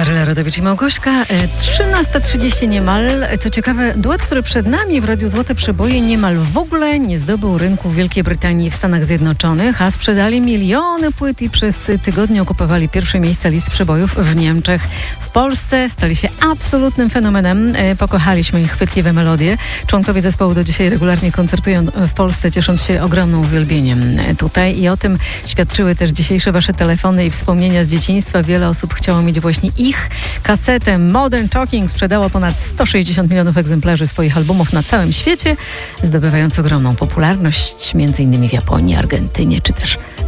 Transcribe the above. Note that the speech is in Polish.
Maryla Rodowicz i Małgośka. 13:30 niemal. Co ciekawe, duet, który przed nami w Radiu Złote Przeboje niemal w ogóle nie zdobył rynku w Wielkiej Brytanii i w Stanach Zjednoczonych, a sprzedali miliony płyt i przez tygodnie okupowali pierwsze miejsca list przebojów w Niemczech. W Polsce stali się absolutnym fenomenem. Pokochaliśmy ich chwytliwe melodie. Członkowie zespołu do dzisiaj regularnie koncertują w Polsce, ciesząc się ogromnym uwielbieniem tutaj. I o tym świadczyły też dzisiejsze wasze telefony i wspomnienia z dzieciństwa. Wiele osób chciało mieć właśnie ich. Kasetę Modern Talking sprzedało ponad 160 milionów egzemplarzy swoich albumów na całym świecie, zdobywając ogromną popularność, między innymi w Japonii, Argentynie czy też